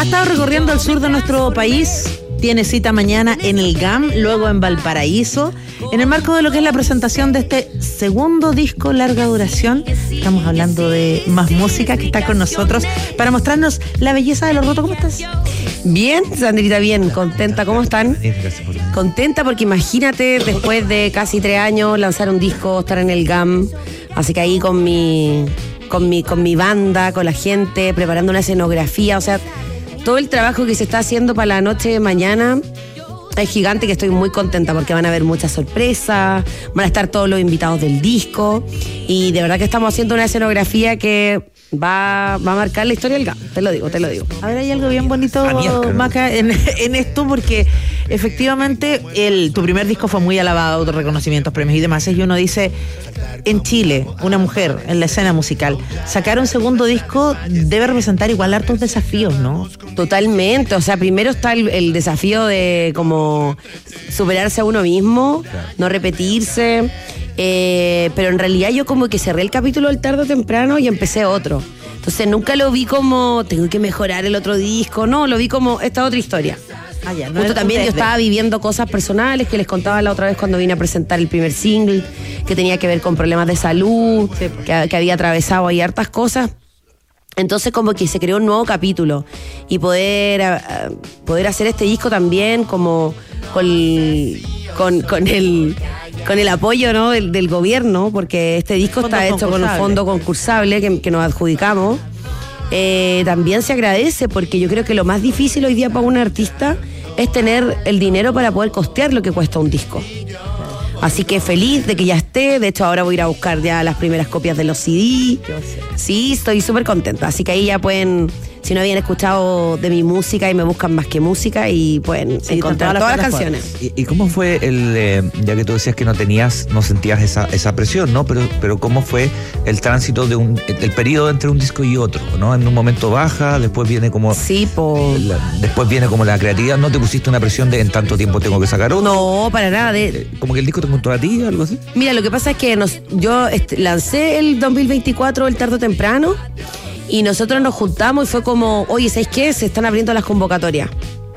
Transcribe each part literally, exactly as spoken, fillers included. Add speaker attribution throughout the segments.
Speaker 1: estado recorriendo el sur de nuestro país. Tiene cita mañana en el G A M, luego en Valparaíso, en el marco de lo que es la presentación de este segundo disco larga duración. Estamos hablando de Más Música, que está con nosotros para mostrarnos la belleza de Los Rotos. ¿Cómo estás?
Speaker 2: Bien, Sandrita, bien, contenta. ¿Cómo están? Contenta porque imagínate, después de casi tres años, lanzar un disco, estar en el G A M. Así que ahí con mi, con mi, con mi banda, con la gente, preparando una escenografía, o sea, todo el trabajo que se está haciendo para la noche de mañana es gigante, que estoy muy contenta porque van a haber muchas sorpresas, van a estar todos los invitados del disco y de verdad que estamos haciendo una escenografía que va, va a marcar la historia del G A M, te lo digo, te lo digo.
Speaker 1: A ver, hay algo bien bonito, Maca, en, en esto, porque efectivamente el, tu primer disco fue muy alabado, autorreconocimientos, premios y demás, y uno dice, en Chile, una mujer en la escena musical, sacar un segundo disco debe representar igual hartos desafíos, ¿no?
Speaker 2: Totalmente, o sea, primero está el, el desafío de como superarse a uno mismo, claro, no repetirse, eh, pero en realidad yo como que cerré el capítulo del tarde o temprano y empecé otro. Entonces nunca lo vi como tengo que mejorar el otro disco, no, lo vi como esta otra historia. Ah, ya, no. Justo también yo estaba viviendo cosas personales que les contaba la otra vez cuando vine a presentar el primer single, que tenía que ver con problemas de salud, sí, que, que había atravesado ahí hartas cosas. Entonces como que se creó un nuevo capítulo y poder, uh, poder hacer este disco también como con, con, con, el, con el apoyo, ¿no?, del, del gobierno, porque este disco está hecho con un fondo concursable que, que nos adjudicamos. Eh, también se agradece porque yo creo que lo más difícil hoy día para un artista es tener el dinero para poder costear lo que cuesta un disco. Así que feliz de que ya esté. De hecho, ahora voy a ir a buscar ya las primeras copias de los C D. Sí, estoy súper contenta. Así que ahí ya pueden, si no habían escuchado de mi música y me buscan Más que Música, y pueden sí, encontrar todas las canciones.
Speaker 3: ¿Y, y cómo fue el, eh, ya que tú decías que no tenías, no sentías esa, esa presión, ¿no? Pero, pero cómo fue el tránsito de un, el periodo entre un disco y otro, ¿no? En un momento baja, después viene como...
Speaker 2: Sí, por...
Speaker 3: La, después viene como la creatividad. ¿No te pusiste una presión de en tanto tiempo tengo que sacar otro?
Speaker 2: No, para nada. De...
Speaker 3: Eh, como que el disco te encontró a ti, algo así.
Speaker 2: Mira, lo que pasa es que nos, yo este, lancé el dos mil veinticuatro el tarde o temprano y nosotros nos juntamos y fue como, oye, ¿sabes qué? Se están abriendo las convocatorias.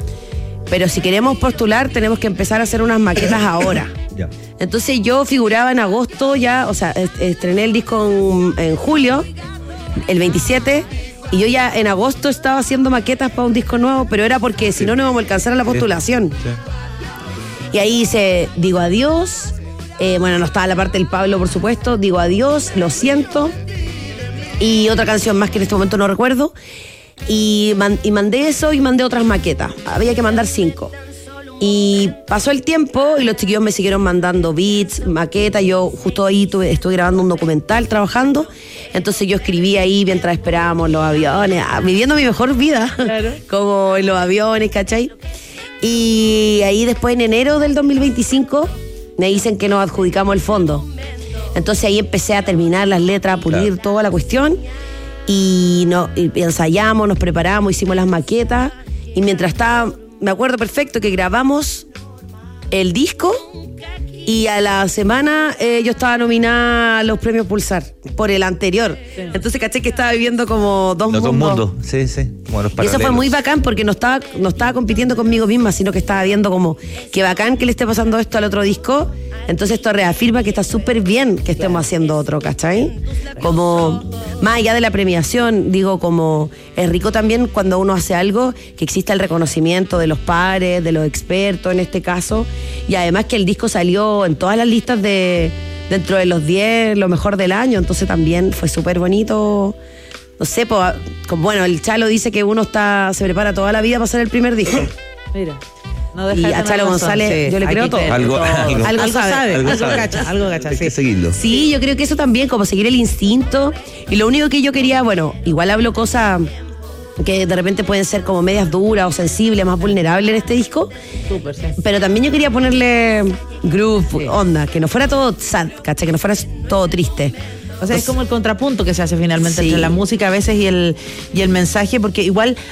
Speaker 2: Pero si queremos postular tenemos que empezar a hacer unas maquetas ahora. Ya. Entonces yo figuraba en agosto ya, o sea, estrené el disco en, en julio, el veintisiete, y yo ya en agosto estaba haciendo maquetas para un disco nuevo, pero era porque si no, no íbamos a alcanzar a la postulación. Sí. Sí. Y ahí hice, digo adiós, eh, bueno, no estaba la parte del Pablo, por supuesto, digo adiós, lo siento, y otra canción más que en este momento no recuerdo, y, man, y mandé eso y mandé otras maquetas, había que mandar cinco. Y pasó el tiempo y los chiquillos me siguieron mandando beats, maquetas. Yo justo ahí tuve, estuve grabando un documental trabajando. Entonces yo escribí ahí mientras esperábamos los aviones, viviendo mi mejor vida, claro, como en los aviones, ¿cachai? Y ahí después en enero del dos mil veinticinco me dicen que nos adjudicamos el fondo. Entonces ahí empecé a terminar las letras, a pulir, claro, toda la cuestión. Y, no, y ensayamos, nos preparamos, hicimos las maquetas. Y mientras estaba... Me acuerdo perfecto que grabamos el disco y a la semana eh, yo estaba nominada a los premios Pulsar por el anterior. Sí. Entonces caché que estaba viviendo como dos
Speaker 3: los
Speaker 2: mundos.
Speaker 3: Dos mundos, sí, sí. Como los
Speaker 2: y eso fue muy bacán porque no estaba, no estaba compitiendo conmigo misma, sino que estaba viendo como qué bacán que le esté pasando esto al otro disco. Entonces esto reafirma que está súper bien que estemos haciendo otro, ¿cachai? Como, más allá de la premiación, digo, como es rico también cuando uno hace algo, que exista el reconocimiento de los pares, de los expertos en este caso, y además que el disco salió en todas las listas de dentro de los diez, lo mejor del año, entonces también fue súper bonito. No sé, pues, como, bueno, el Chalo dice que uno está se prepara toda la vida para hacer el primer disco.
Speaker 1: Mira.
Speaker 2: No y a Chalo González, sí, yo le creo todo.
Speaker 3: Algo, algo,
Speaker 2: algo, algo sabe, algo,
Speaker 3: algo
Speaker 2: cacha, algo cacha.
Speaker 3: Hay
Speaker 2: sí.
Speaker 3: que seguirlo.
Speaker 2: Sí, yo creo que eso también, como seguir el instinto. Y lo único que yo quería, bueno, igual hablo cosas que de repente pueden ser como medias duras o sensibles, más vulnerables en este disco.
Speaker 1: Súper, sí.
Speaker 2: Pero también yo quería ponerle groove, sí, onda, que no fuera todo sad, ¿cachai? Que no fuera todo triste.
Speaker 1: O sea, Entonces, es como el contrapunto que se hace finalmente, sí, entre la música a veces y el, y el mensaje, porque igual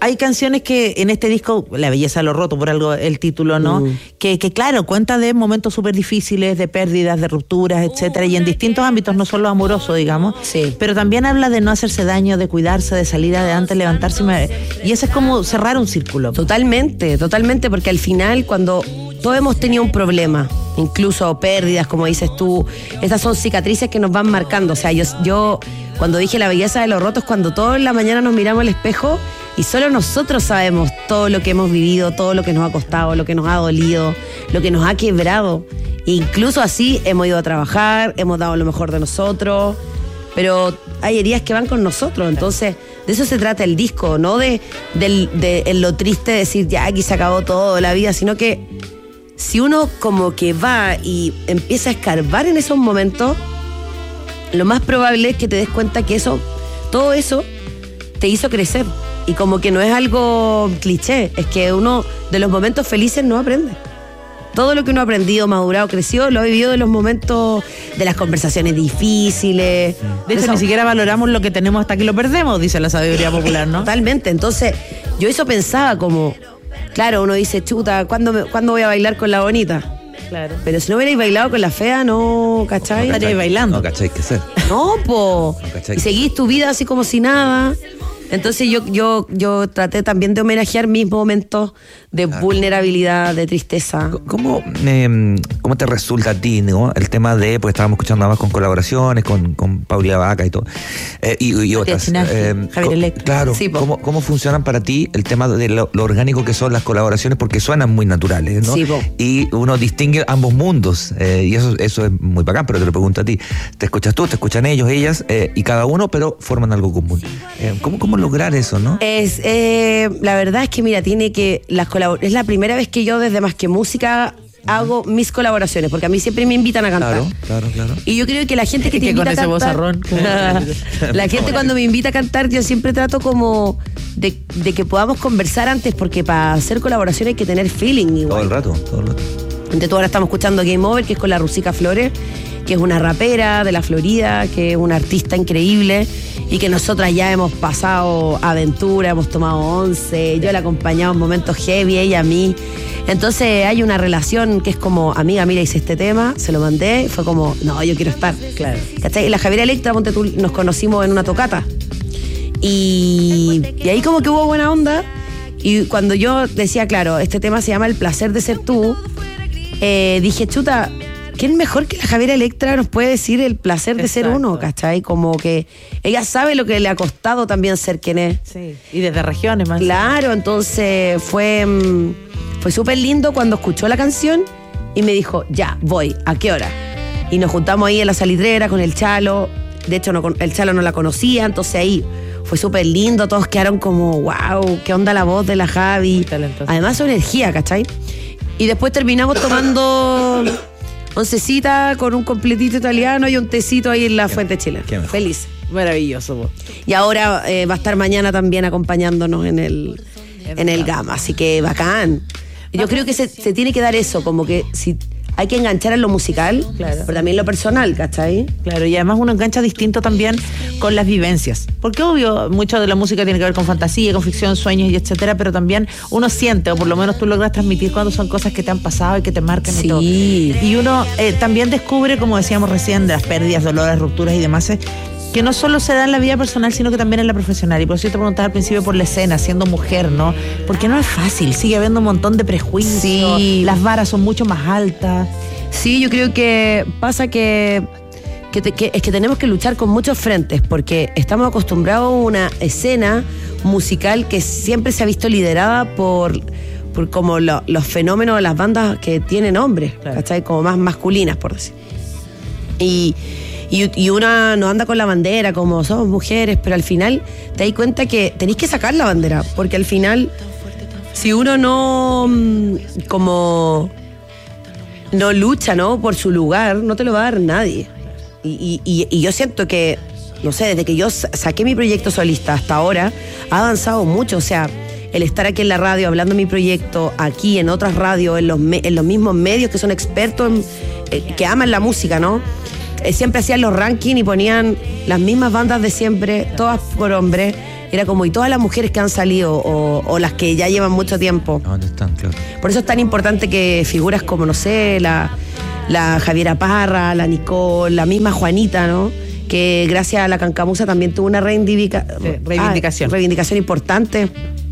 Speaker 1: hay canciones que en este disco, La belleza de lo roto, por algo el título, ¿no? Mm. Que, que claro, cuenta de momentos súper difíciles, de pérdidas, de rupturas, etcétera, y en distintos ámbitos, no solo amoroso, digamos,
Speaker 2: sí.
Speaker 1: pero también habla de no hacerse daño, de cuidarse, de salir adelante, levantarse, y eso es como cerrar un círculo.
Speaker 2: Totalmente, totalmente, porque al final cuando todos hemos tenido un problema, incluso pérdidas, como dices tú, esas son cicatrices que nos van marcando. O sea, yo, yo cuando dije la belleza de lo roto es cuando todos en la mañana nos miramos al espejo y solo nosotros sabemos todo lo que hemos vivido, todo lo que nos ha costado, lo que nos ha dolido, lo que nos ha quebrado. E incluso así hemos ido a trabajar, hemos dado lo mejor de nosotros, pero hay heridas que van con nosotros. Entonces, de eso se trata el disco, no de, de, de, de lo triste de decir ya aquí se acabó todo la vida, sino que si uno como que va y empieza a escarbar en esos momentos, lo más probable es que te des cuenta que eso, todo eso te hizo crecer. Y como que no es algo cliché, es que uno de los momentos felices no aprende. Todo lo que uno ha aprendido, madurado, creció, lo ha vivido de los momentos de las conversaciones difíciles.
Speaker 1: De hecho, ni siquiera valoramos lo que tenemos hasta que lo perdemos, dice la sabiduría popular, ¿no?
Speaker 2: Totalmente. Entonces, yo eso pensaba como, claro, uno dice, chuta, ¿cuándo, me, ¿cuándo voy a bailar con la bonita?
Speaker 1: Claro.
Speaker 2: Pero si no hubierais bailado con la fea, no, ¿cachai?
Speaker 1: No estaríais bailando.
Speaker 3: No, ¿cachai? ¿Qué hacer?
Speaker 2: No, po.
Speaker 3: No,
Speaker 2: y seguís tu vida así como si nada. Entonces yo, yo, yo traté también de homenajear mis momentos de claro. vulnerabilidad, de tristeza.
Speaker 3: ¿Cómo, eh, ¿Cómo te resulta a ti, ¿no? El tema de, pues estábamos escuchando más con colaboraciones, con, con Paula Vaca y todo, eh, y, y otras.
Speaker 1: Eh, Javier Electra.
Speaker 3: Claro,
Speaker 2: sí,
Speaker 3: ¿cómo, ¿cómo funcionan para ti el tema de lo, lo orgánico que son las colaboraciones? Porque suenan muy naturales, ¿no?
Speaker 2: Sí, po.
Speaker 3: Y uno distingue ambos mundos, eh, y eso, eso es muy bacán, pero te lo pregunto a ti. Te escuchas tú, te escuchan ellos, ellas, eh, y cada uno, pero forman algo común. Eh, ¿Cómo, cómo lograr eso, no?
Speaker 2: Es, eh, la verdad es que, mira, tiene que, las colabor- es la primera vez que yo desde Más que Música hago mis colaboraciones, porque a mí siempre me invitan a cantar.
Speaker 3: Claro, claro, claro.
Speaker 2: Y yo creo que la gente que te
Speaker 1: que
Speaker 2: invita
Speaker 1: con
Speaker 2: a
Speaker 1: ese
Speaker 2: cantar...
Speaker 1: vozarrón.
Speaker 2: La gente cuando me invita a cantar, yo siempre trato como de, de que podamos conversar antes, porque para hacer colaboración hay que tener feeling igual.
Speaker 3: Todo el rato, todo el rato.
Speaker 2: Entonces ahora estamos escuchando Game Over, que es con la Rusica Flores, que es una rapera de la Florida, que es una artista increíble y que nosotras ya hemos pasado aventura, hemos tomado once, yo la he acompañado en momentos heavy, ella a mí. Entonces hay una relación que es como, amiga, mira, hice este tema, se lo mandé, y fue como, no, yo quiero estar.
Speaker 1: Claro.
Speaker 2: ¿Cachai? La Javiera Electra, ponte tú, nos conocimos en una tocata. Y, y ahí como que hubo buena onda. Y cuando yo decía, claro, este tema se llama El placer de ser tú, eh, dije, chuta, ¿quién mejor que la Javiera Electra nos puede decir el placer de
Speaker 1: Exacto.
Speaker 2: ser uno? ¿Cachai? Como que ella sabe lo que le ha costado también ser quien es.
Speaker 1: Sí. Y desde regiones más.
Speaker 2: Claro, entonces fue, fue súper lindo cuando escuchó la canción y me dijo, ya, voy, ¿a qué hora? Y nos juntamos ahí en la salitrera con el Chalo. De hecho, no, el Chalo no la conocía, entonces ahí fue súper lindo. Todos quedaron como, wow, qué onda la voz de la Javi. Además, su energía, ¿cachai? Y después terminamos tomando oncecita con un completito italiano y un tecito ahí en la Fuente Chile. Feliz.
Speaker 1: Maravilloso. Po.
Speaker 2: Y ahora eh, va a estar mañana también acompañándonos en el, en el Gama, así que bacán. Yo creo que se, se tiene que dar eso, como que si hay que enganchar en lo musical,
Speaker 1: claro.
Speaker 2: pero también en lo personal, ¿cachai?
Speaker 1: Claro, y además uno engancha distinto también con las vivencias. Porque obvio, mucho de la música tiene que ver con fantasía, con ficción, sueños y etcétera, pero también uno siente, o por lo menos tú logras transmitir cuando son cosas que te han pasado y que te marcan
Speaker 2: sí.
Speaker 1: y todo. Y uno eh, también descubre, como decíamos recién, de las pérdidas, dolores, rupturas y demás, eh, que no solo se da en la vida personal, sino que también en la profesional. Y por eso yo te preguntaba al principio por la escena, siendo mujer, ¿no? Porque no es fácil, sigue habiendo un montón de prejuicios,
Speaker 2: sí.
Speaker 1: las varas son mucho más altas.
Speaker 2: Sí, yo creo que pasa que, que, te, que es que tenemos que luchar con muchos frentes, porque estamos acostumbrados a una escena musical que siempre se ha visto liderada por, por como lo, los fenómenos de las bandas que tienen hombres, claro. ¿Cachai? Como más masculinas, por decir. Y... Y, y una no anda con la bandera como somos mujeres, pero al final te das cuenta que tenéis que sacar la bandera, porque al final si uno no como no lucha, ¿no? por su lugar, no te lo va a dar nadie. Y, y, y yo siento que, no sé, desde que yo saqué mi proyecto solista hasta ahora, ha avanzado mucho. O sea, el estar aquí en la radio hablando de mi proyecto, aquí en otras radios, en los, me, en los mismos medios que son expertos, en, eh, que aman la música, ¿no? Siempre hacían los rankings y ponían las mismas bandas de siempre, todas por hombres. Era como, y todas las mujeres que han salido, o, o las que ya llevan mucho tiempo.
Speaker 3: ¿Dónde están? Claro.
Speaker 2: Por eso es tan importante que figuras como, no sé, la, la Javiera Parra, la Nicole, la misma Juanita, ¿no? Que gracias a la Cancamusa también tuvo una reivindica,
Speaker 1: sí, reivindicación.
Speaker 2: Ah, reivindicación importante.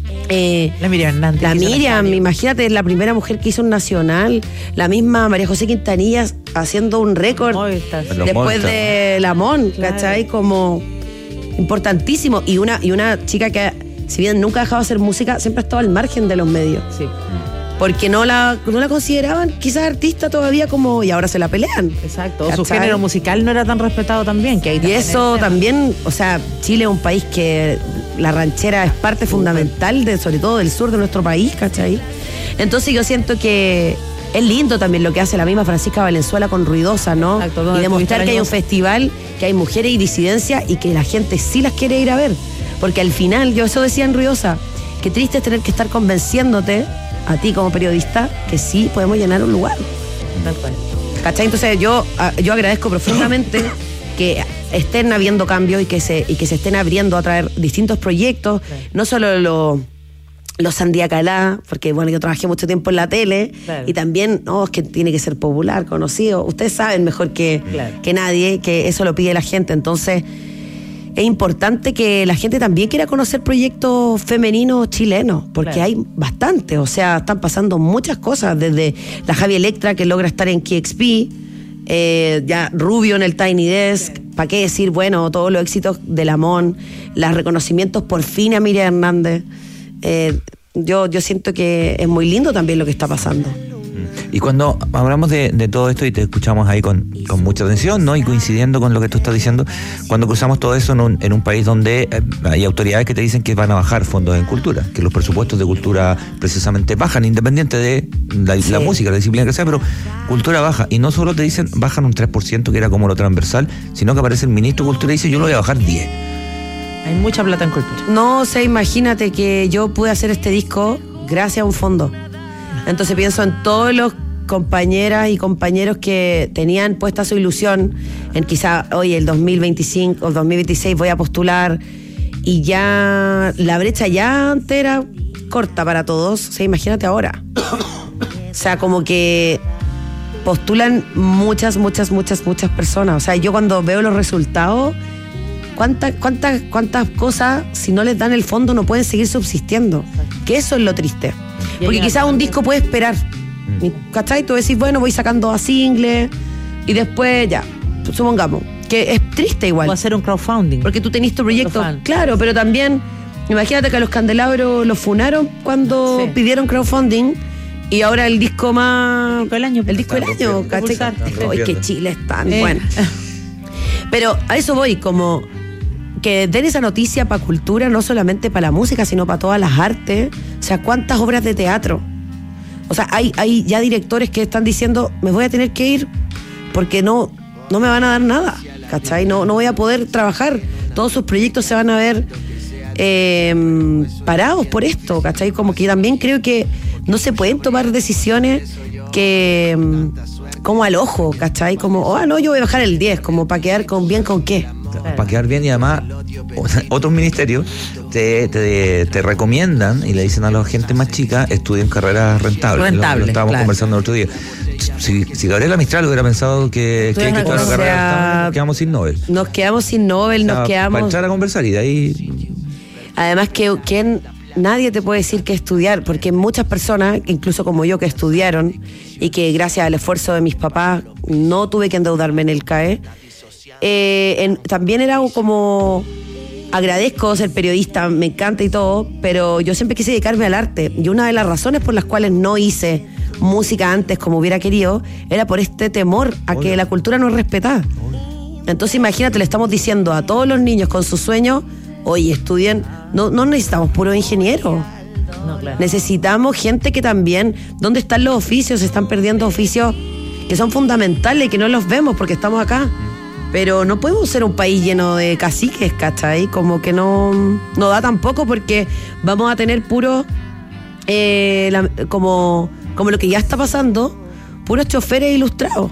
Speaker 2: Eh,
Speaker 1: la Miriam Hernández.
Speaker 2: La Miriam, imagínate, es la primera mujer que hizo un nacional. La misma María José Quintanilla haciendo un récord después de Lamón, claro. ¿Cachai? Como importantísimo. Y una, y una chica que, si bien nunca ha dejado de hacer música, siempre ha estado al margen de los medios.
Speaker 1: Sí.
Speaker 2: Porque no la, no la consideraban quizás artista todavía como, y ahora se la pelean.
Speaker 1: Exacto, o su género musical no era tan respetado también. Que ahí
Speaker 2: y eso también, o sea, Chile es un país que la ranchera es parte fundamental, de, sobre todo del sur de nuestro país, ¿cachai? Entonces yo siento que es lindo también lo que hace la misma Francisca Valenzuela con Ruidosa, ¿no? Exacto, y demostrar que hay un festival, que hay mujeres y disidencias y que la gente sí las quiere ir a ver. Porque al final, yo eso decía en Ruidosa, que triste es tener que estar convenciéndote a ti como periodista que sí podemos llenar un lugar.
Speaker 1: Tal cual.
Speaker 2: ¿Cachai? Entonces yo, yo agradezco profundamente que estén habiendo cambios y que se, y que se estén abriendo a traer distintos proyectos, claro. No solo los lo Sandía Calá, porque bueno, yo trabajé mucho tiempo en la tele, claro. Y también, no, es que tiene que ser popular, conocido. Ustedes saben mejor que, claro. que nadie que eso lo pide la gente. Entonces es importante que la gente también quiera conocer proyectos femeninos chilenos, porque claro. hay bastante, o sea, están pasando muchas cosas, desde la Javi Electra, que logra estar en K X P, eh, ya Rubio en el Tiny Desk, sí. ¿Para qué decir, bueno, todos los éxitos de Lamón, los reconocimientos por fin a Miriam Hernández? Eh, yo, yo siento que es muy lindo también lo que está pasando.
Speaker 3: Y cuando hablamos de, de todo esto y te escuchamos ahí con, con mucha atención, ¿no? Y coincidiendo con lo que tú estás diciendo, cuando cruzamos todo eso en un, en un país donde eh, hay autoridades que te dicen que van a bajar fondos en cultura, que los presupuestos de cultura precisamente bajan, independiente de la, sí. la música, la disciplina que sea, pero cultura baja. Y no solo te dicen bajan un tres por ciento, que era como lo transversal, sino que aparece el ministro de Cultura y dice yo lo voy a bajar diez.
Speaker 1: Hay mucha plata en cultura.
Speaker 2: No, o sea, imagínate que yo pude hacer este disco gracias a un fondo. Entonces pienso en todos los compañeras y compañeros que tenían puesta su ilusión en quizá hoy el dos mil veinticinco o dos mil veintiséis voy a postular, y ya la brecha ya antes era corta para todos. O sea, imagínate ahora. O sea, como que postulan muchas, muchas, muchas, muchas personas. O sea, yo cuando veo los resultados, ¿cuántas, cuántas, cuántas cosas, si no les dan el fondo, no pueden seguir subsistiendo? Que eso es lo triste. Porque quizás un disco puede esperar, ¿cachai? Tú decís, bueno, voy sacando a singles y después ya, supongamos, que es triste igual.
Speaker 1: O hacer un crowdfunding.
Speaker 2: Porque tú tenés tu proyecto, claro, pero también, imagínate que a los Candelabros los funaron cuando sí. pidieron crowdfunding, y ahora el disco más...
Speaker 1: El disco del año.
Speaker 2: El disco del año, ¿cachai? Ay, que Chile es tan eh. bueno. Pero a eso voy, como... que den esa noticia para cultura, no solamente para la música, sino para todas las artes. O sea, ¿cuántas obras de teatro? O sea, hay, hay ya directores que están diciendo, me voy a tener que ir porque no, no me van a dar nada, ¿cachai? No, no voy a poder trabajar. Todos sus proyectos se van a ver eh, parados por esto, ¿cachai? Como que también creo que no se pueden tomar decisiones que como al ojo, ¿cachai? Como, oh, no, yo voy a bajar el diez, como para quedar con bien con qué.
Speaker 3: Para quedar bien, y además otros ministerios te, te, te recomiendan y le dicen a la gente más chica, estudien carreras rentables.
Speaker 1: Rentable,
Speaker 3: lo, lo estábamos
Speaker 1: claro.
Speaker 3: conversando el otro día. Si, si Gabriela Mistral hubiera pensado que, que hay que estudiar una carrera rentable, nos quedamos sin Nobel.
Speaker 2: Nos quedamos sin Nobel, o sea, nos quedamos...
Speaker 3: Para entrar a conversar y de ahí...
Speaker 2: Además que ¿quién? Nadie te puede decir que estudiar, porque muchas personas, incluso como yo, que estudiaron y que gracias al esfuerzo de mis papás no tuve que endeudarme en el C A E, Eh, en, también era como agradezco ser periodista, me encanta y todo, pero yo siempre quise dedicarme al arte, y una de las razones por las cuales no hice música antes como hubiera querido era por este temor a que la cultura no es respetada. Entonces imagínate, le estamos diciendo a todos los niños con sus sueños, oye, estudien, no, no necesitamos puros ingenieros. No, claro. Necesitamos gente que también, ¿dónde están los oficios? Se están perdiendo oficios que son fundamentales y que no los vemos porque estamos acá. Pero no podemos ser un país lleno de caciques, ¿cachai? Como que no, no da tampoco, porque vamos a tener puro, eh, la, como, como lo que ya está pasando, puros choferes ilustrados.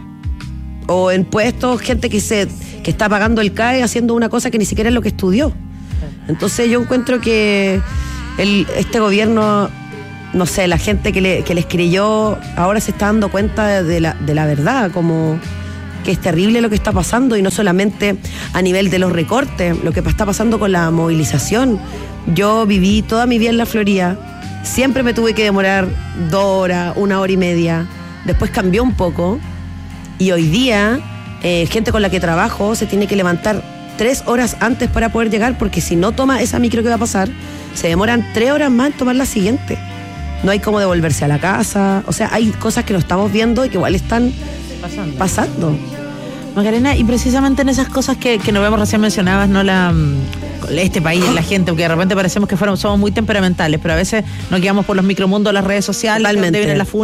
Speaker 2: O en puestos, gente que se que está pagando el C A E haciendo una cosa que ni siquiera es lo que estudió. Entonces yo encuentro que el, este gobierno, no sé, la gente que, le, que les creyó ahora se está dando cuenta de, de, la, de la verdad, como que es terrible lo que está pasando, y no solamente a nivel de los recortes, lo que está pasando con la movilización. Yo viví toda mi vida en la Florida, siempre me tuve que demorar dos horas, una hora y media, después cambió un poco, y hoy día eh, gente con la que trabajo se tiene que levantar tres horas antes para poder llegar, porque si no toma esa micro que va a pasar, se demoran tres horas más en tomar la siguiente. No hay cómo devolverse a la casa, o sea, hay cosas que no estamos viendo y que igual están pasando. pasando.
Speaker 1: Macarena, y precisamente en esas cosas que, que nos vemos recién mencionabas, ¿no? La, este país, la gente, porque de repente parecemos que fuéramos, somos muy temperamentales, pero a veces nos guiamos por los micromundos, las redes sociales,
Speaker 2: Totalmente.
Speaker 1: donde vienen las funas.